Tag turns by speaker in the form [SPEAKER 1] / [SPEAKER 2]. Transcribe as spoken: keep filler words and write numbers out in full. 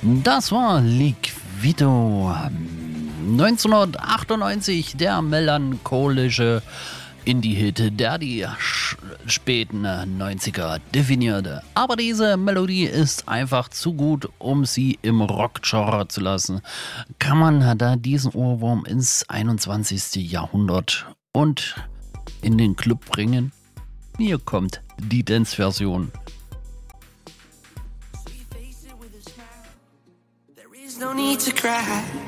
[SPEAKER 1] Das war Liquido. neunzehnhundertachtundneunzig, der melancholische Indie-Hit, der die späten neunziger definierte. Aber diese Melodie ist einfach zu gut, um sie im Rock-Genre zu lassen. Kann man da diesen Ohrwurm ins einundzwanzigste. Jahrhundert und in den Club bringen? Hier kommt die Dance-Version.
[SPEAKER 2] No need to cry.